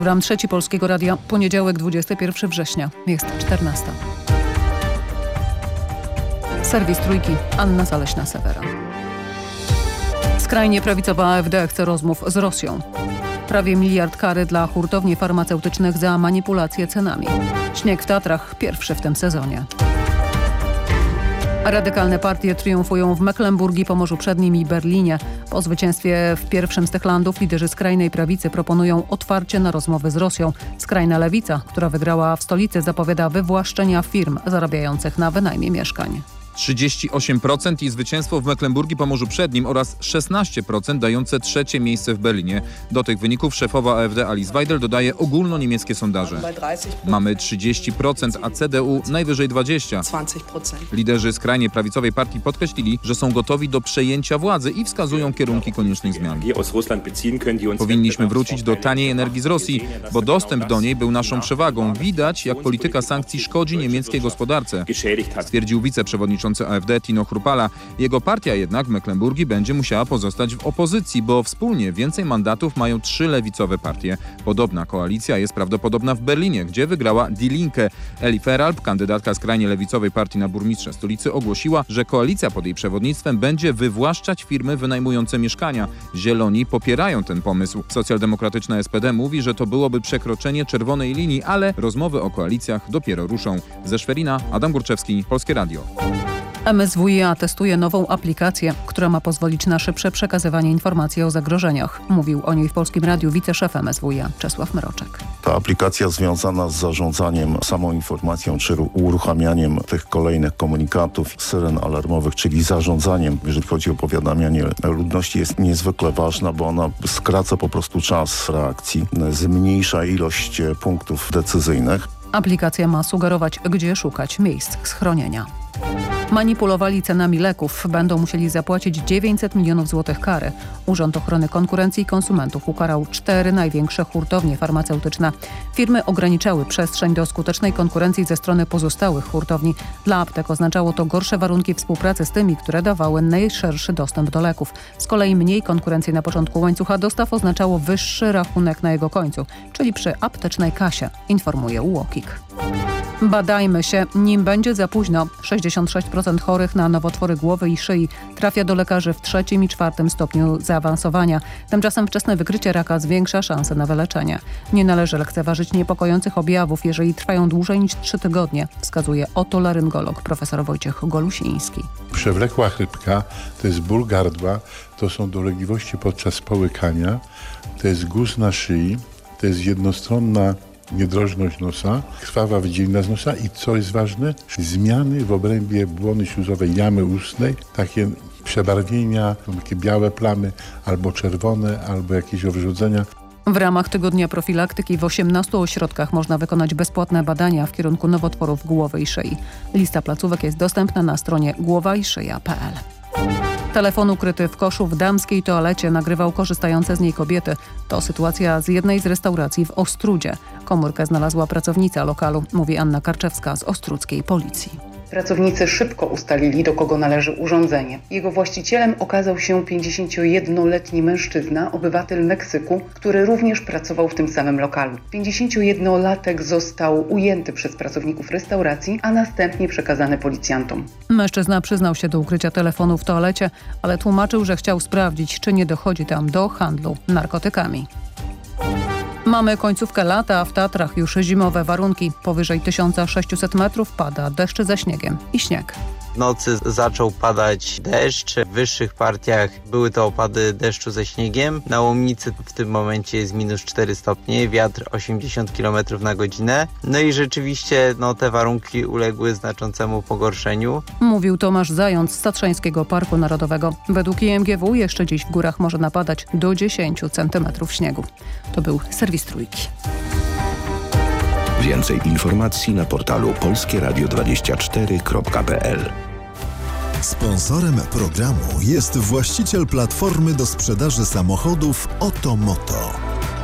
Program Trzeci Polskiego Radia, poniedziałek 21 września, jest 14. Serwis Trójki, Anna Zaleśna-Sewera. Skrajnie prawicowa AfD chce rozmów z Rosją. Prawie 1 miliard kary dla hurtowni farmaceutycznych za manipulację cenami. Śnieg w Tatrach, pierwszy w tym sezonie. Radykalne partie triumfują w Mecklenburgii, Pomorzu Przednim i Berlinie. Po zwycięstwie w pierwszym z tych landów liderzy skrajnej prawicy proponują otwarcie na rozmowy z Rosją. Skrajna lewica, która wygrała w stolicy, zapowiada wywłaszczenia firm zarabiających na wynajmie mieszkań. 38% i zwycięstwo w Mecklenburgii Pomorzu Przednim oraz 16% dające trzecie miejsce w Berlinie. Do tych wyników szefowa AfD Alice Weidel dodaje ogólnoniemieckie sondaże. Mamy 30%, a CDU najwyżej 20%. Liderzy skrajnie prawicowej partii podkreślili, że są gotowi do przejęcia władzy i wskazują kierunki koniecznych zmian. Powinniśmy wrócić do taniej energii z Rosji, bo dostęp do niej był naszą przewagą. Widać, jak polityka sankcji szkodzi niemieckiej gospodarce, stwierdził wiceprzewodniczący AfD Tino Chrupalla. Jego partia jednak w Mecklenburgii będzie musiała pozostać w opozycji, bo wspólnie więcej mandatów mają 3 lewicowe partie. Podobna koalicja jest prawdopodobna w Berlinie, gdzie wygrała Die Linke. Eli Feralb, kandydatka skrajnie lewicowej partii na burmistrza stolicy, ogłosiła, że koalicja pod jej przewodnictwem będzie wywłaszczać firmy wynajmujące mieszkania. Zieloni popierają ten pomysł. Socjaldemokratyczna SPD mówi, że to byłoby przekroczenie czerwonej linii, ale rozmowy o koalicjach dopiero ruszą. Ze Szwerina, Adam Górczewski, Polskie Radio. MSWiA testuje nową aplikację, która ma pozwolić na szybsze przekazywanie informacji o zagrożeniach. Mówił o niej w Polskim Radiu wiceszef MSWiA Czesław Mroczek. Ta aplikacja związana z zarządzaniem samą informacją czy uruchamianiem tych kolejnych komunikatów, syren alarmowych, czyli zarządzaniem, jeżeli chodzi o powiadamianie ludności, jest niezwykle ważna, bo ona skraca po prostu czas reakcji, zmniejsza ilość punktów decyzyjnych. Aplikacja ma sugerować, gdzie szukać miejsc schronienia. Manipulowali cenami leków. Będą musieli zapłacić 900 milionów złotych kary. Urząd Ochrony Konkurencji i Konsumentów ukarał 4 największe hurtownie farmaceutyczne. Firmy ograniczały przestrzeń do skutecznej konkurencji ze strony pozostałych hurtowni. Dla aptek oznaczało to gorsze warunki współpracy z tymi, które dawały najszerszy dostęp do leków. Z kolei mniej konkurencji na początku łańcucha dostaw oznaczało wyższy rachunek na jego końcu, czyli przy aptecznej kasie, informuje UOKiK. Badajmy się, nim będzie za późno. 66% chorych na nowotwory głowy i szyi trafia do lekarzy w 3. i 4. stopniu zaawansowania. Tymczasem wczesne wykrycie raka zwiększa szanse na wyleczenie. Nie należy lekceważyć niepokojących objawów, jeżeli trwają dłużej niż 3 tygodnie, wskazuje otolaryngolog profesor Wojciech Golusiński. Przewlekła chrypka, to jest ból gardła, to są dolegliwości podczas połykania, to jest guz na szyi, to jest jednostronna niedrożność nosa, krwawa wydzielina z nosa i co jest ważne, zmiany w obrębie błony śluzowej jamy ustnej, takie przebarwienia, takie białe plamy, albo czerwone, albo jakieś owrzodzenia. W ramach tygodnia profilaktyki w 18 ośrodkach można wykonać bezpłatne badania w kierunku nowotworów głowy i szyi. Lista placówek jest dostępna na stronie głowaiszyja.pl. Telefon ukryty w koszu w damskiej toalecie nagrywał korzystające z niej kobiety. To sytuacja z jednej z restauracji w Ostródzie. Komórkę znalazła pracownica lokalu, mówi Anna Karczewska z ostródzkiej policji. Pracownicy szybko ustalili, do kogo należy urządzenie. Jego właścicielem okazał się 51-letni mężczyzna, obywatel Meksyku, który również pracował w tym samym lokalu. 51-latek został ujęty przez pracowników restauracji, a następnie przekazany policjantom. Mężczyzna przyznał się do ukrycia telefonu w toalecie, ale tłumaczył, że chciał sprawdzić, czy nie dochodzi tam do handlu narkotykami. Mamy końcówkę lata, a w Tatrach już zimowe warunki. Powyżej 1600 metrów pada deszcz ze śniegiem i śnieg. W nocy zaczął padać deszcz. W wyższych partiach były to opady deszczu ze śniegiem. Na Łomnicy w tym momencie jest minus 4 stopnie, wiatr 80 km na godzinę. No i rzeczywiście te warunki uległy znaczącemu pogorszeniu. Mówił Tomasz Zając z Tatrzańskiego Parku Narodowego. Według IMGW jeszcze dziś w górach może napadać do 10 cm śniegu. To był serwis Trójki. Więcej informacji na portalu polskieradio24.pl. Sponsorem programu jest właściciel platformy do sprzedaży samochodów Otomoto.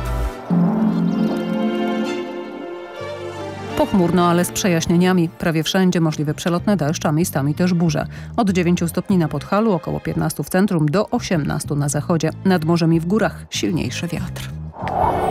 Pochmurno, ale z przejaśnieniami. Prawie wszędzie możliwy przelotny deszcz, a miejscami też burze. Od 9 stopni na Podhalu, około 15 w centrum, do 18 na zachodzie. Nad morzem i w górach silniejszy wiatr.